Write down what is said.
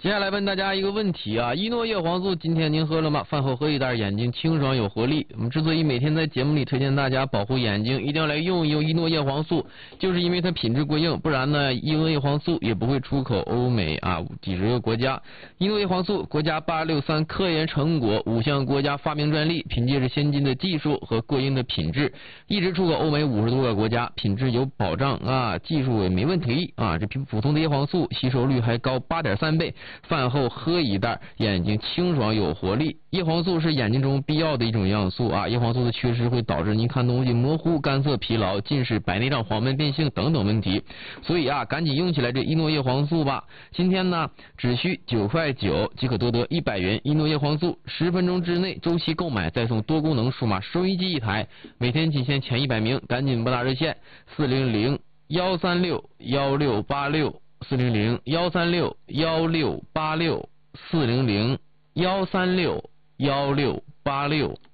接下来问大家一个问题啊，依诺叶黄素今天您喝了吗？饭后喝一袋，眼睛清爽有活力。我们之所以每天在节目里推荐大家保护眼睛，一定要来用一用依诺叶黄素，就是因为它品质过硬，不然呢，依诺叶黄素也不会出口欧美啊几十个国家。依诺叶黄素国家863科研成果，5项国家发明专利，凭借着先进的技术和过硬的品质，一直出口欧美50多个国家，品质有保障啊，技术也没问题啊。这比普通的叶黄素吸收率还高8.3倍。饭后喝一袋，眼睛清爽有活力。叶黄素是眼睛中必要的一种营养素啊，叶黄素的缺失会导致您看东西模糊、干涩、疲劳、近视、白内障、黄斑变性等等问题。所以啊，赶紧用起来这依诺叶黄素吧。今天呢，只需9.9块即可夺得100元依诺叶黄素，10分钟之内周期购买再送多功能数码收音机1台，每天仅限前100名，赶紧拨打热线400-136-1686。400-136-1686 400-136-1686